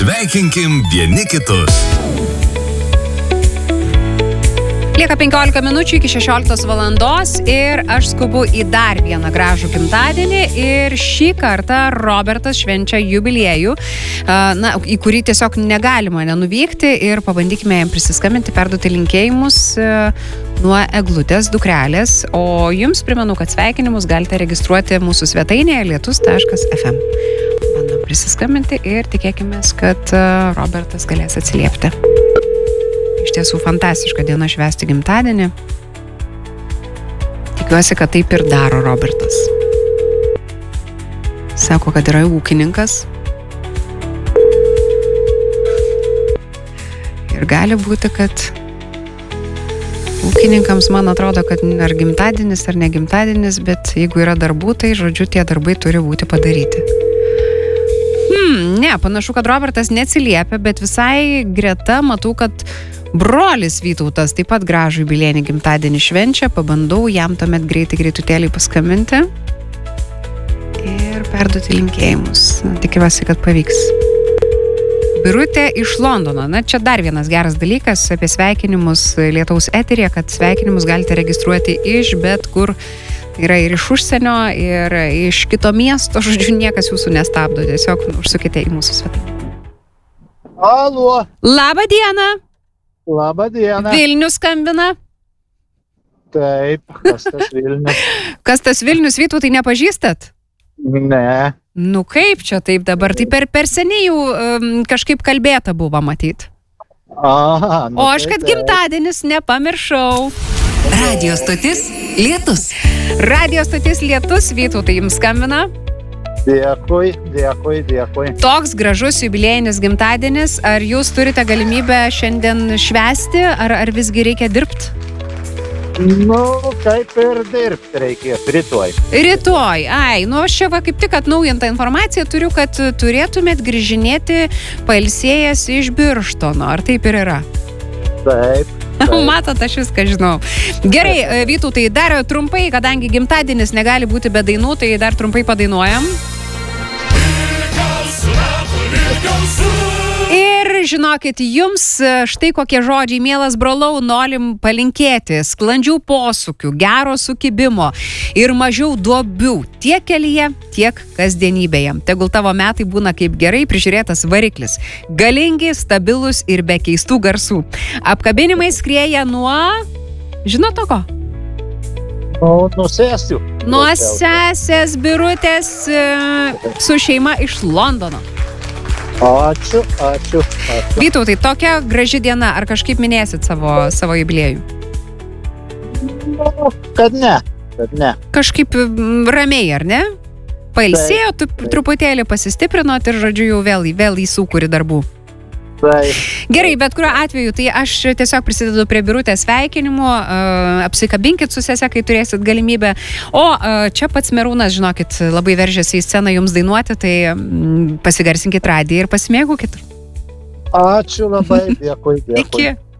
Sveikinkim vieni kitus. Lieka 15 minučių iki 16 valandos ir aš skubu į dar vieną gražų gimtadienį ir šį kartą Robertas švenčia jubiliejų, į kurį tiesiog negalima nenuvykti ir pabandykime jam prisiskambinti, perduoti linkėjimus nuo Eglutės dukrelės, o jums primenu, kad sveikinimus galite registruoti mūsų svetainėje lietus.fm. Bandom prisiskambinti ir tikėkime, kad Robertas galės atsiliepti. Iš tiesų fantastiška diena švęsti gimtadienį. Tikiuosi, kad taip ir daro Robertas. Sako, kad yra ūkininkas. Ir gali būti, kad ūkininkams, man atrodo, kad ar gimtadienis, ar ne gimtadienis, bet jeigu yra darbų, tai žodžiu, tie darbai turi būti padaryti. Ne, panašu, kad Robertas neatsiliepia, bet visai greta matau, kad brolis Vytautas taip pat gražų jubiliejinį gimtadienį švenčia. Pabandau jam tuomet greitutėlį paskambinti ir perduoti linkėjimus. Tikiuosi, kad pavyks. Birutė iš Londono. Čia dar vienas geras dalykas apie sveikinimus Lietaus eteryje, kad sveikinimus galite registruoti iš bet kur. Yra ir iš užsienio, ir iš kito miesto. Žodžiu, niekas jūsų nestabdo. Tiesiog užsukite į mūsų svetainę. Alô. Labą dieną. Labą dieną. Vilnius skambina. Taip, kas tas Vilnius? Kas tas Vilnius, Vytautai, nepažįstat? Ne. Nu kaip čia taip dabar? Tai per seniai jau kažkaip kalbėta buvo matyt. Aha, o aš kad gimtadienis nepamiršau. Radio stotis Lietus. Radio stotis Lietus, Vytautai, jums skambina. Dėkui. Toks gražus jubiliejinis gimtadienis. Ar jūs turite galimybę šiandien švęsti, ar visgi reikia dirbti? Kaip ir dirbti reikės rytoj. Rytoj, aš čia kaip tik atnaujintą informaciją turiu, kad turėtumėt grįžinėti pailsėjęs iš Birštono. Ar taip ir yra? Taip. Matot, aš viską žinau. Gerai, Vytautai, dar trumpai, kadangi gimtadienis negali būti be dainų, tai dar trumpai padainuojam. Ir žinokit, jums štai kokie žodžiai, mielas brolau, norim palinkėti sklandžių posūkių, gero sukibimo ir mažiau duobių tiek kelyje, tiek kasdienybėje. Tegul tavo metai būna kaip gerai prižiūrėtas variklis, galingi, stabilus ir be keistų garsų. Apkabinimai skrieja nuo... Žinot to ko? Nuo sesių. Nuo sesės Birutės su šeima iš Londono. Ačiū. Vytautai, tokia graži diena. Ar kažkaip minėsit savo jubiliejų? Kad ne. Kažkaip ramiai, ar ne? Pailsėjo, truputėlį pasistiprinot ir, žodžiu, jau vėl į sūkurį darbų. Taip. Gerai, bet kuriuo atveju, tai aš tiesiog prisidedu prie Birutės sveikinimų, apsikabinkit su sese, kai turėsit galimybę. O čia pats Merūnas, žinokit, labai veržiasi į sceną jums dainuoti, tai pasigarsinkit radiją ir pasimėgaukit. Ačiū labai, dėkui. Iki.